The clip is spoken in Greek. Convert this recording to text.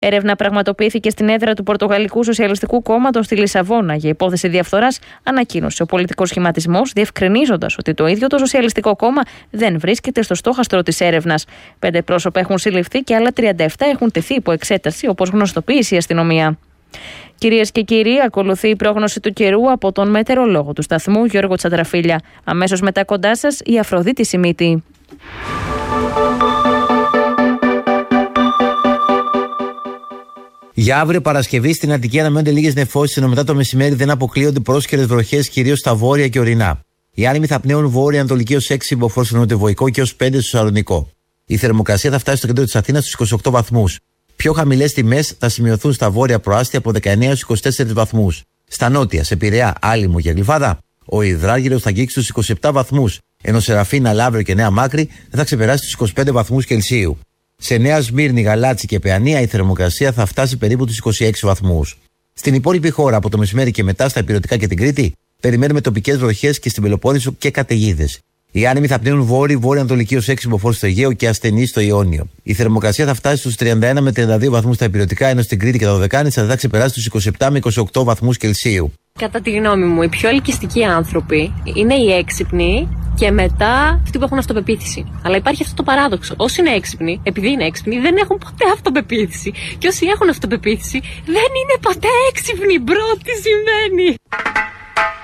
Έρευνα πραγματοποιήθηκε στην έδρα του Πορτογαλικού Σοσιαλιστικού Κόμματος στη Λισαβόνα για υπόθεση διαφθοράς, ανακοίνωσε ο πολιτικός σχηματισμός, διευκρινίζοντας ότι το ίδιο το Σοσιαλιστικό Κόμμα δεν βρίσκεται στο στόχαστρο της έρευνας. 5 πρόσωπα έχουν συλληφθεί και άλλα 37 έχουν τεθεί υπό εξέταση, όπως γνωστοποίησε η αστυνομία. Κυρίες και κύριοι, ακολουθεί η πρόγνωση του καιρού από τον μετεωρολόγο του σταθμού Γιώργο Τσαντραφίλια. Αμέσως μετά κοντά σας η Αφροδίτη Σιμίτη. Για αύριο Παρασκευή στην Αττική αναμένονται λίγες νεφώσεις, ενώ μετά το μεσημέρι δεν αποκλείονται πρόσκαιρες βροχές, κυρίως στα βόρεια και ορεινά. Οι άνεμοι θα πνέουν βόρεια-ανατολική ως 6 μποφόρ στο νοτιοβοϊκό και ως 5 στο Σαλονικό. Η θερμοκρασία θα φτάσει στο κέντρο της Αθήνας στους 28 βαθμούς. Πιο χαμηλές τιμές θα σημειωθούν στα βόρεια προάστια από 19 έως 24 βαθμούς. Στα νότια, σε Πειραιά, Άλυμο και Γλυφάδα, ο υδράργυρος θα αγγίξει τους 27 βαθμούς, ενώ σε Ραφίνα, Λαύριο και Νέα Μάκρη δεν θα ξεπεράσει τους 25 βαθμούς Κελσίου. Σε Νέα Σμύρνη, Γαλάτσι και Παιανία η θερμοκρασία θα φτάσει περίπου τους 26 βαθμούς. Στην υπόλοιπη χώρα, από το μεσημέρι και μετά στα Ηπειρωτικά και την Κρήτη, περιμένουμε τοπικές βροχές και στην Πελοπόννησο και καταιγίδες. Οι άνεμοι θα πνέουν βόρεια-ανατολική ως 6 μποφόρ στο Αιγαίο και ασθενείς στο Ιόνιο. Η θερμοκρασία θα φτάσει στους 31 με 32 βαθμούς στα Ηπειρωτικά, ενώ στην Κρήτη και τα Δωδεκάνησα θα ξεπεράσει τους 27 με 28 βαθμούς Κελσίου. Κατά τη γνώμη μου, οι πιο ελκυστικοί άνθρωποι είναι οι έξυπνοι και μετά αυτοί που έχουν αυτοπεποίθηση. Αλλά υπάρχει αυτό το παράδοξο. Όσοι είναι έξυπνοι, επειδή είναι έξυπνοι, δεν έχουν ποτέ αυτοπεποίθηση. Και όσοι έχουν αυτοπεποίθηση, δεν είναι ποτέ έξυπνοι. Μπρο, τι συμβαίνει.